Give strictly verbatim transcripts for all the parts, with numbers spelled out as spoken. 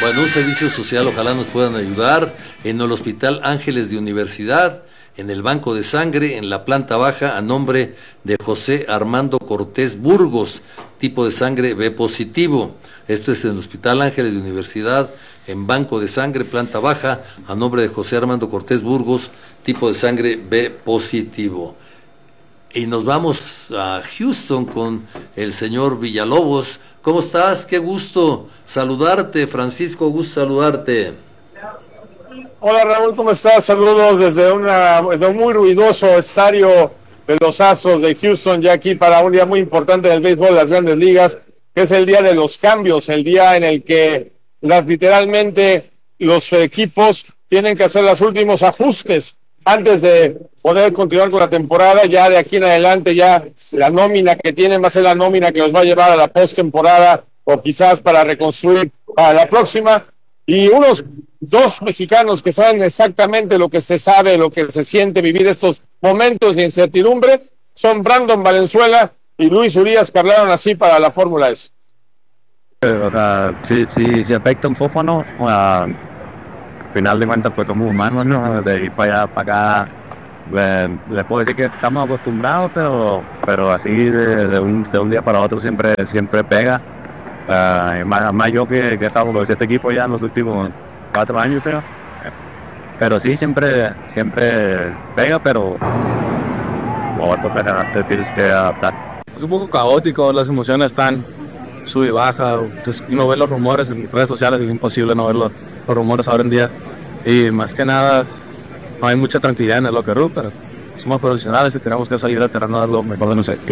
Bueno, un servicio social, ojalá nos puedan ayudar, en el Hospital Ángeles de Universidad, en el Banco de Sangre, en la planta baja, a nombre de José Armando Cortés Burgos, tipo de sangre B positivo. Esto es en el Hospital Ángeles de Universidad, en Banco de Sangre, planta baja, a nombre de José Armando Cortés Burgos, tipo de sangre B positivo. Y nos vamos a Houston con el señor Villalobos. ¿Cómo estás? Qué gusto saludarte, Francisco, gusto saludarte. Hola Raúl, ¿cómo estás? Saludos desde, una, desde un muy ruidoso estadio de los Astros de Houston, ya aquí para un día muy importante del béisbol de las Grandes Ligas, que es el día de los cambios, el día en el que las, literalmente los equipos tienen que hacer los últimos ajustes antes de poder continuar con la temporada. Ya de aquí en adelante ya la nómina que tienen va a ser la nómina que los va a llevar a la postemporada o quizás para reconstruir a la próxima. Y unos dos mexicanos que saben exactamente lo que se sabe, lo que se siente vivir estos momentos de incertidumbre son Brandon Valenzuela y Luis Urias, que hablaron así para la Fórmula S. Uh, sí, sí, sí afecta un poco, ¿no? Uh, al final de cuentas, pues como humanos, ¿no? De ir para allá, para acá, le, le puedo decir que estamos acostumbrados, pero, pero así de, de, un, de un día para otro siempre, siempre pega. Uh, más, más yo que, que he estado con este equipo ya en los últimos cuatro años, creo. Pero sí, siempre, siempre pega, pero bueno, te tienes que adaptar. Es un poco caótico, las emociones están sube y baja. Entonces, uno ve los rumores en redes sociales, es imposible no ver los, los rumores ahora en día. Y más que nada, no hay mucha tranquilidad en el locker room, pero somos profesionales y tenemos que salir a terreno a dar lo mejor de nosotros.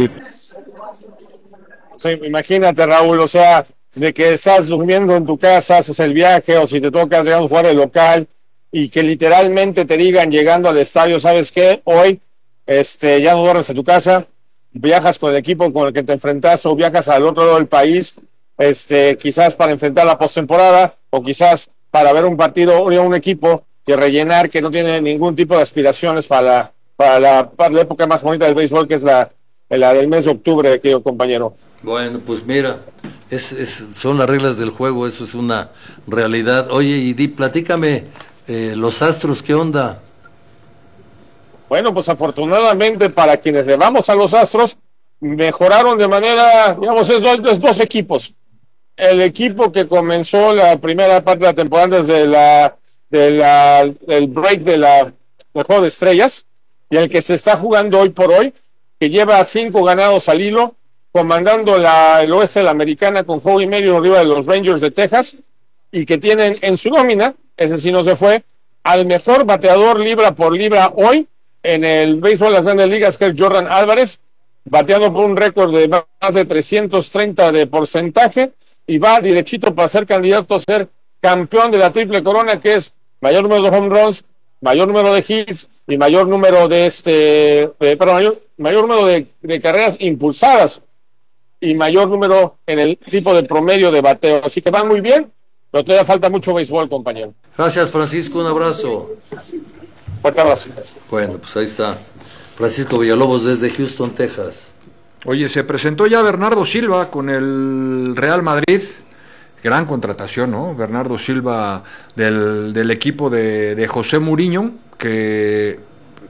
Sí, imagínate, Raúl, o sea, de que estás durmiendo en tu casa, haces el viaje, o si te tocas, digamos, jugar el local, y que literalmente te digan llegando al estadio, ¿sabes qué? Hoy este, ya no duermes en tu casa, viajas con el equipo con el que te enfrentas, o viajas al otro lado del país, este, quizás para enfrentar la postemporada, o quizás para ver un partido o un equipo que rellenar, que no tiene ningún tipo de aspiraciones para la, para la, para la época más bonita del béisbol, que es la la del mes de octubre, querido compañero. Bueno, pues mira, es, es, son las reglas del juego, eso es una realidad. Oye, y di, platícame, eh, los Astros, ¿qué onda? Bueno, pues afortunadamente para quienes le vamos a los Astros, mejoraron de manera, digamos, es dos, es dos equipos. El equipo que comenzó la primera parte de la temporada desde la, de la, del break de la, del juego de estrellas, y el que se está jugando hoy por hoy, que lleva cinco ganados al hilo, comandando la, el oeste de la americana con juego y medio arriba de los Rangers de Texas, y que tienen en su nómina, ese sí no se fue, al mejor bateador libra por libra hoy en el béisbol de las Grandes Ligas, que es Jordan Álvarez, bateando por un récord de más de trescientos treinta de porcentaje, y va derechito para ser candidato a ser campeón de la triple corona, que es mayor número de home runs, mayor número de hits y mayor número de este, eh, perdón, mayor, mayor número de, de carreras impulsadas y mayor número en el tipo de promedio de bateo. Así que van muy bien, pero todavía falta mucho béisbol, compañero. Gracias, Francisco, un abrazo. Fuerte abrazo. Bueno, pues ahí está Francisco Villalobos desde Houston, Texas. Oye, se presentó ya Bernardo Silva con el Real Madrid. Gran contratación, ¿no? Bernardo Silva del, del equipo de, de José Mourinho, que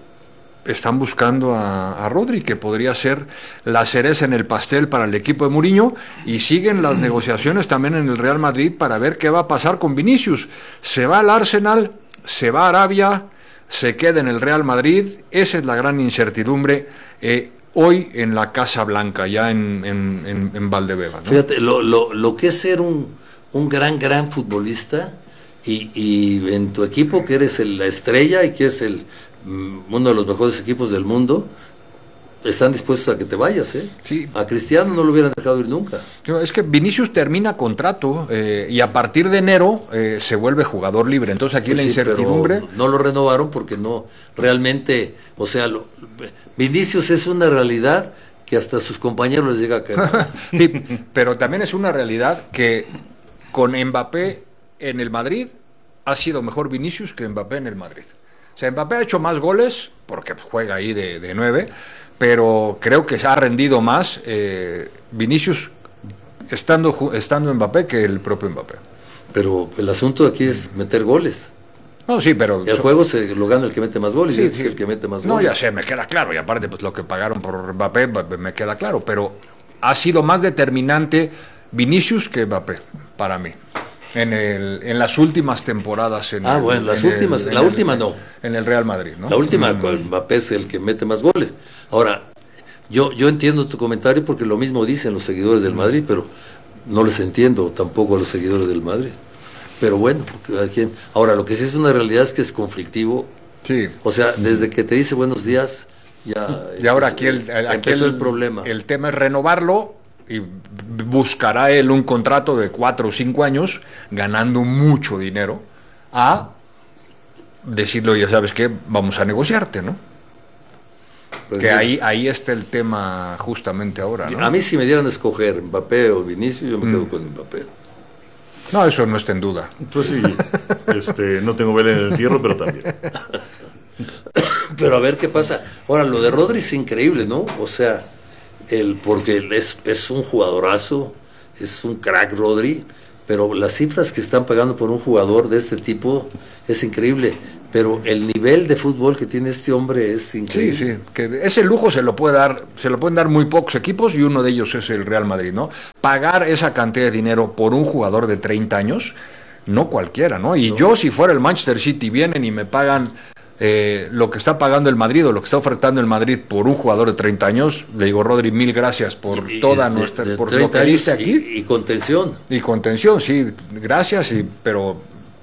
están buscando a, a Rodri, que podría ser la cereza en el pastel para el equipo de Mourinho, y siguen las negociaciones también en el Real Madrid para ver qué va a pasar con Vinicius. Se va al Arsenal, se va a Arabia, se queda en el Real Madrid. Esa es la gran incertidumbre eh, hoy en la Casa Blanca, ya en, en, en, en Valdebeba, ¿no? Fíjate, lo, lo, lo que es ser un, un gran, gran futbolista, y, y en tu equipo, que eres el, la estrella y que es el uno de los mejores equipos del mundo, están dispuestos a que te vayas, ¿eh? Sí. A Cristiano no lo hubieran dejado ir nunca. Es que Vinicius termina contrato eh, y a partir de enero eh, se vuelve jugador libre. Entonces aquí pues la sí, incertidumbre. No lo renovaron porque no, realmente, o sea, lo, Vinicius es una realidad que hasta a sus compañeros les llega a caer. Sí, pero también es una realidad que con Mbappé en el Madrid ha sido mejor Vinicius que Mbappé en el Madrid. O sea, Mbappé ha hecho más goles porque juega ahí de, de nueve, pero creo que se ha rendido más eh, Vinicius estando, estando Mbappé que el propio Mbappé. Pero el asunto aquí es meter goles. No, sí, pero... El juego se lo gana el que mete más goles, Sí, y este sí. es el que mete más No, goles. ya sé, me queda claro, y aparte pues lo que pagaron por Mbappé me queda claro, pero ha sido más determinante Vinicius que Mbappé, para mí, en, el, en las últimas temporadas. En Ah, el, bueno, las en últimas, el, la en última el, no. En el Real Madrid, ¿no? La última, con Mbappé es el que mete más goles. Ahora, yo, yo entiendo tu comentario porque lo mismo dicen los seguidores del Madrid, pero no les entiendo tampoco a los seguidores del Madrid. Pero bueno, cada quien. Ahora, lo que sí es una realidad es que es conflictivo. Sí. O sea, desde que te dice buenos días, ya. Y ahora aquí el, el, aquí empezó el, el problema. El tema es renovarlo y buscará él un contrato de cuatro o cinco años ganando mucho dinero a decirle, ya sabes qué, vamos a negociarte, ¿no? Pues que bien. ahí, ahí está el tema justamente ahora, ¿no? A mí si me dieran a escoger Mbappé o Vinicius, yo me quedo con Mbappé. No, eso no está en duda. Pues sí, este, no tengo vela en el entierro, pero también. Pero a ver qué pasa. Ahora, lo de Rodri es increíble, ¿no? O sea, el, porque es, es un jugadorazo, es un crack Rodri, pero las cifras que están pagando por un jugador de este tipo es increíble. Pero el nivel de fútbol que tiene este hombre es Sí, increíble. sí, que ese lujo se lo puede dar, se lo pueden dar muy pocos equipos y uno de ellos es el Real Madrid, ¿no? Pagar esa cantidad de dinero por un jugador de treinta años, no cualquiera, ¿no? Y No. yo si fuera el Manchester City vienen y me pagan eh, lo que está pagando el Madrid o lo que está ofertando el Madrid por un jugador de treinta años, le digo, Rodri, mil gracias por Y- y toda de- nuestra, de por lo treinta que diste años aquí Y, y contención. y contención, sí, gracias, y, pero,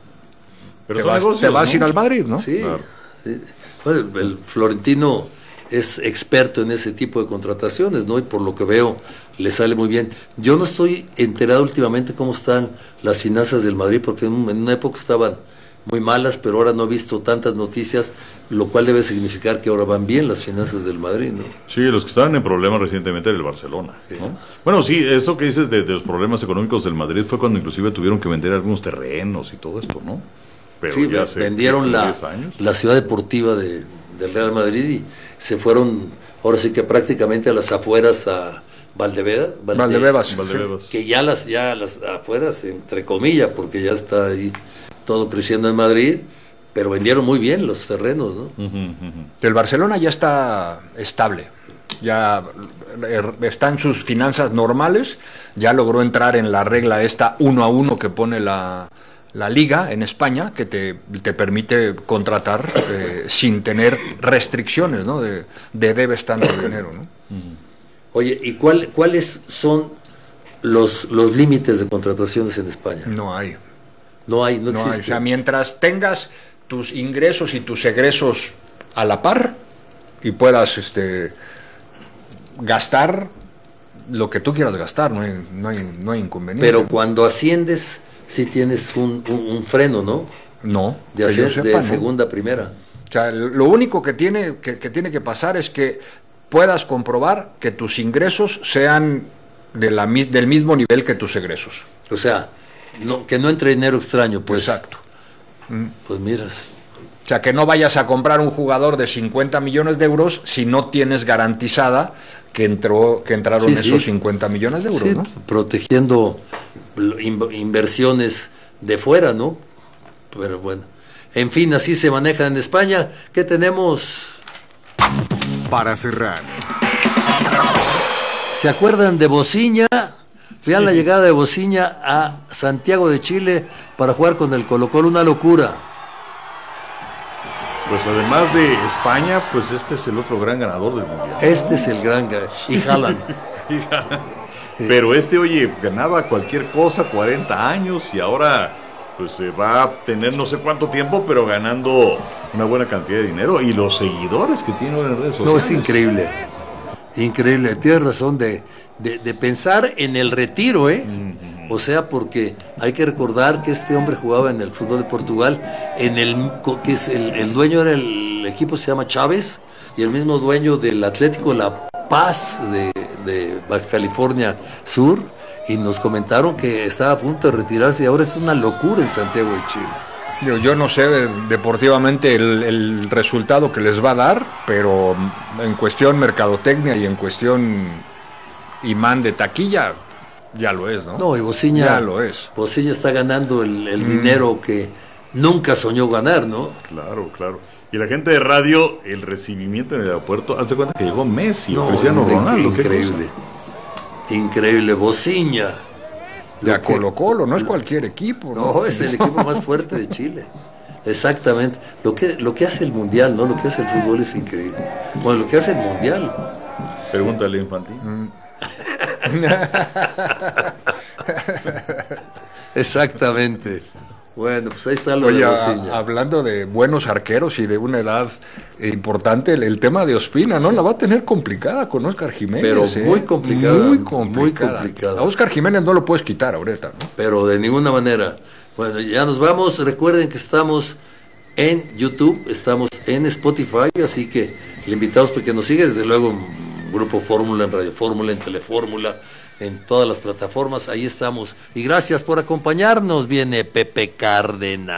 Pero te, son vas, negocios, te vas ¿no? a ir al Madrid, ¿no? Sí. Claro. Sí. Bueno, el Florentino es experto en ese tipo de contrataciones, ¿no? Y por lo que veo, le sale muy bien. Yo no estoy enterado últimamente cómo están las finanzas del Madrid, porque en, un- en una época estaban muy malas, pero ahora no he visto tantas noticias, lo cual debe significar que ahora van bien las finanzas del Madrid, ¿no? Sí, los que estaban en problemas recientemente era el Barcelona, ¿no? Bueno, sí, eso que dices de, de los problemas económicos del Madrid fue cuando inclusive tuvieron que vender algunos terrenos y todo esto, ¿no? Pero Sí, ya hace vendieron la, diez años. la ciudad deportiva de, del Real Madrid y se fueron, ahora sí que prácticamente a las afueras a Valdebebas, Valde- Valdebebas. Valdebebas. que ya las ya las afueras, entre comillas, porque ya está ahí todo creciendo en Madrid, pero vendieron muy bien los terrenos, ¿no? Ujú, ujú. El Barcelona ya está estable, ya eh, está en sus finanzas normales, ya logró entrar en la regla esta uno a uno que pone la, la Liga en España, que te, te permite contratar eh, sin tener restricciones, ¿no? De, de debes tanto dinero, ¿no? Oye, ¿y cuál, cuáles son los, los límites de contrataciones en España? No hay. No hay, no, No hay. existe. O sea, mientras tengas tus ingresos y tus egresos a la par y puedas este, gastar lo que tú quieras gastar, no hay, no hay, no hay inconveniente. Pero cuando asciendes, sí tienes un, un, un freno, ¿no? no, De, que yo ascen- sepa, de no. segunda a primera. O sea, lo único que tiene que, que tiene que pasar es que puedas comprobar que tus ingresos sean de la, mis- del mismo nivel que tus egresos. O sea, no, que no entre dinero extraño, pues. Exacto. Pues miras. O sea, que no vayas a comprar un jugador de cincuenta millones de euros si no tienes garantizada que entró que entraron Sí, sí. esos cincuenta millones de euros, Sí, ¿no? protegiendo lo- in- inversiones de fuera, ¿no? Pero bueno. En fin, así se maneja en España. ¿Qué tenemos? Para cerrar, ¿Se acuerdan de Bociña? Vean la llegada de Bociña a Santiago de Chile para jugar con el Colo-Colo, una locura. Pues además de España, pues este es el otro gran ganador del mundial. Este es el gran... ga- Y Haaland. Pero este, oye, ganaba cualquier cosa, cuarenta años, y ahora pues se va a tener no sé cuánto tiempo, pero ganando una buena cantidad de dinero. Y los seguidores que tiene en redes sociales. No, es increíble. Increíble. Tienes razón de, de, de pensar en el retiro, ¿eh? O sea, porque hay que recordar que este hombre jugaba en el fútbol de Portugal, en el que es el, el dueño era el, el equipo se llama Chávez, y el mismo dueño del Atlético La Paz de, de Baja California Sur, y nos comentaron que estaba a punto de retirarse y ahora es una locura en Santiago de Chile. Yo, yo no sé de- deportivamente el, el resultado que les va a dar, pero en cuestión mercadotecnia y en cuestión imán de taquilla, Ya lo es, ¿no? No, y Bociña, Ya lo es. Bociña está ganando el, el mm. dinero que nunca soñó ganar, ¿no? Claro, claro. Y la gente de radio, el recibimiento en el aeropuerto, hazte cuenta que llegó Messi, no, o Cristiano Ronaldo. Increíble, increíble, Bociña. De a Colo Colo, no es cualquier equipo. No, no, es el equipo más fuerte de Chile. Exactamente. Lo que, lo que hace el Mundial, ¿no? Lo que hace el fútbol es increíble. Bueno, lo que hace el Mundial. Pregúntale, Infantil. Mm. Exactamente. Bueno, pues ahí está lo Oye, de Bociña. Hablando de buenos arqueros y de una edad importante, el, el tema de Ospina, ¿no? La va a tener complicada con Óscar Jiménez. Pero ¿eh? muy complicada. Muy complicada. Muy complicada. A Óscar Jiménez no lo puedes quitar ahorita, ¿no? Pero de ninguna manera. Bueno, ya nos vamos. Recuerden que estamos en YouTube, estamos en Spotify, así que le invitamos porque nos sigue, desde luego, en Grupo Fórmula, en Radio Fórmula, en Telefórmula, en todas las plataformas, ahí estamos. Y gracias por acompañarnos. Viene Pepe Cárdenas.